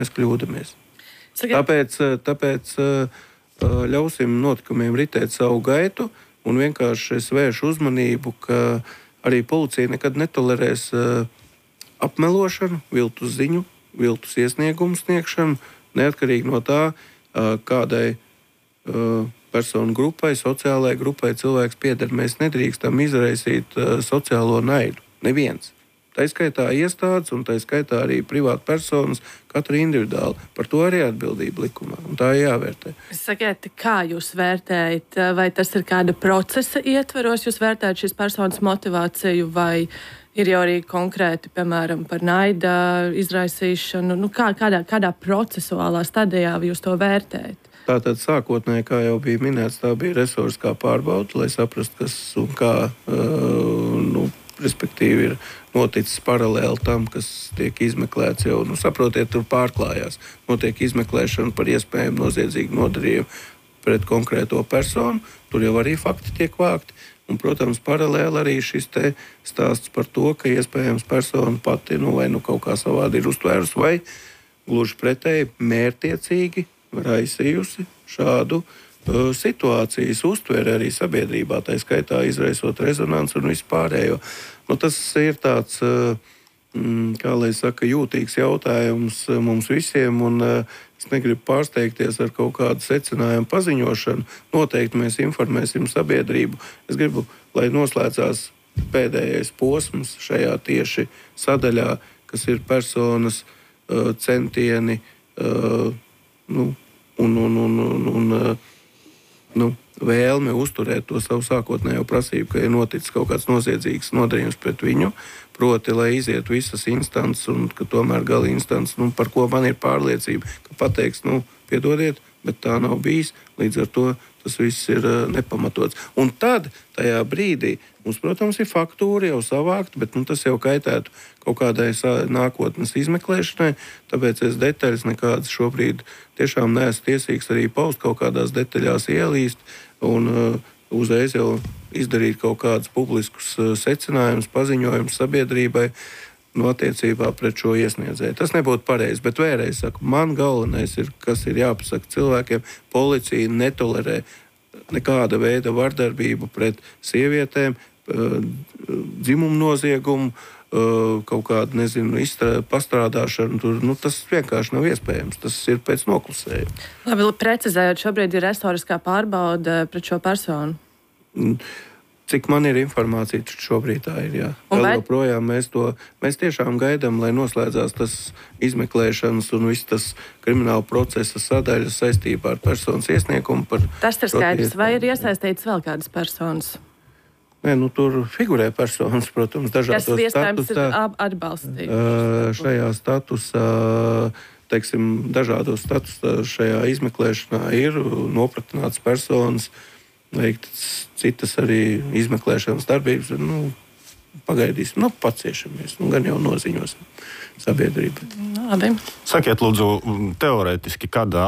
mēs kļūdamies. Tāpēc ļausim notikumiem ritēt savu gaitu un vienkārši es vēršu uzmanību, ka arī policija nekad netolerēs apmelošanu, viltus ziņu, viltus iesniegumu sniegšanu, neatkarīgi no tā, kādai personu grupai, sociālajai grupai cilvēks pieder. Mēs nedrīkstam izraisīt sociālo naidu. Neviens. Tā skaitā iestādes un tā skaitā arī privāti personas, katra individuāli. Par to arī atbildība likumā, un tā ir jāvērtē. Sakiet, kā jūs vērtējat? Vai tas ir kāda procesa ietveros, jūs vērtējat šīs personas motivāciju, vai ir jau arī konkrēti, piemēram, par naida izraisīšanu? Kādā procesuālā stadijā jūs to vērtējat? Tātad sākotnēji, kā jau bija minēts, tā bija resursu pārbaude, lai saprastu, kas un kā respektīvi ir noticis paralēli tam, kas tiek izmeklēts jau. Saprotiet, tur pārklājās. Notiek izmeklēšana par iespējamu noziedzīgu nodarījumu pret konkrēto personu. Tur jau arī fakti tiek vākti. Un, protams, paralēli arī šis te stāsts par to, ka iespējams persona pati vai kaut kā savādi ir uztvērusi vai gluži pretēji mērtiecīgi raisījusi šādu situācijas uztveri arī sabiedrībā, tā skaitā izraisot rezonanci un vispārējo. Tas ir tāds, kā lai saka, jūtīgs jautājums mums visiem, un es negribu pārsteigties ar kaut kādu secinājumu paziņošanu. Noteikti mēs informēsim sabiedrību. Es gribu, lai noslēdzās pēdējais posms šajā tieši sadaļā, kas ir personas centieni vēlme uzturēt to savu sākotnējo prasību, ka ir noticis kaut kāds noziedzīgs nodarījums pret viņu, proti, lai izietu visas instances un ka tomēr gala instances, par ko man ir pārliecība, ka pateiks, piedodiet, bet tā nav bijis, līdz ar to tas viss ir nepamatots. Un tad, tajā brīdī, mums, protams, ir faktūra jau savākta, bet tas jau kaitētu kaut kādai nākotnes izmeklēšanai, tāpēc es detaļas nekādas šobrīd tiešām neesmu tiesīgs arī paust kaut kādās detaļās ielīst un uzreiz jau izdarīt kaut kādus publiskus secinājumus, paziņojumus sabiedrībai attiecībā pret šo iesniedzēju. Tas nebūtu pareizi, bet vēlreiz saku, man galvenais ir, kas ir jāpasaka cilvēkiem, policija netolerē nekāda veida vardarbību pret sievietēm, dzimumu noziegumu, kaut kādu, pastrādāšanu. Tas vienkārši nav iespējams. Tas ir pēc noklusējuma. Labi, precizējot, šobrīd ir restoriskā pārbaude pret šo personu. Cik man ir informācija, tad šobrīd tā ir, jā. Vēl joprojām mēs tiešām gaidām, lai noslēdzās tas izmeklēšanas un viss tas krimināla procesa sadaļas saistībā ar personas iesniegumu. Tas ir skaidrs, vai ir iesaistīts vēl kādas personas? Nē, tur figurē personas, protams, dažādos statusā. Kas iespējams ir atbalstīts? Šajā statusā, dažādos statusā šajā izmeklēšanā ir nopratināts personas, veiktas citas arī izmeklēšanas darbības. Pagaidīsim, paciešamies, gan jau noziņosim sabiedrību. Labi. Sakiet, lūdzu, teorētiski, kādu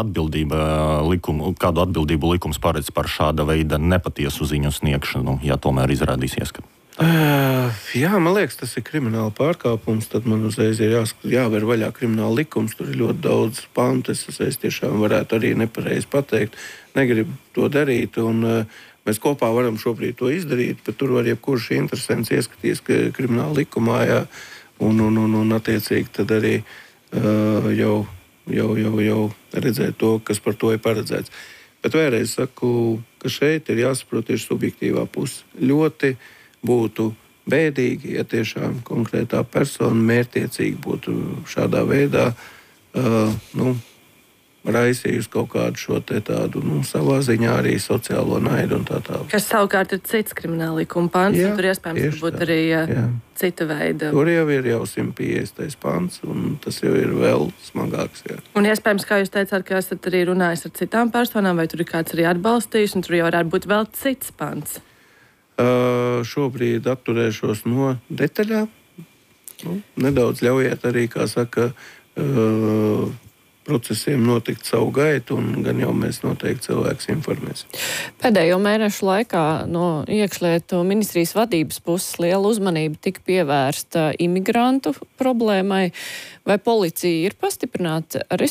atbildību likums paredz par šāda veida nepatiesu ziņu sniegšanu, ja tomēr izrādīsies, ka... Jā, man liekas, tas ir krimināla pārkāpums. Tad man uzreiz ir jāver vaļā krimināla likums. Tur ir ļoti daudz pantu. Es tiešām varētu arī nepareizi pateikt. Negribu to darīt. Un, mēs kopā varam šobrīd to izdarīt, bet tur var jebkurš interesants ieskatīties krimināla likumā. Jā, un attiecīgi tad arī jau redzēt to, kas par to ir paredzēts. Bet vēlreiz saku, ka šeit ir jāsaprot tieši subjektīvā puse. Ļoti būtu bēdīgi, ja tiešām konkrētā persona mērtiecīgi būtu šādā veidā raisījusi kaut kādu šo tādu savā ziņā arī sociālo naidu un tā tālāk. Kas savukārt ir cits krimināla likuma pants, un tur iespējams būt arī cita veida. Tur jau ir 150. pants, un tas jau ir vēl smagāks. Jā. Un iespējams, kā jūs teicāt, ka esat arī runājis ar citām personām, vai tur ir kāds arī atbalstījis, un tur jau varētu būt vēl cits pants. Šobrīd atturēšos no detaļām. Nedaudz ļaujiet arī, kā saka, procesiem notikt savu gaitu, un gan jau mēs noteikti cilvēks informēsim. Pēdējo mēnešu laikā no iekšlietu ministrijas vadības puses liela uzmanība tika pievērsta imigrantu problēmai. Vai policija ir pastiprināta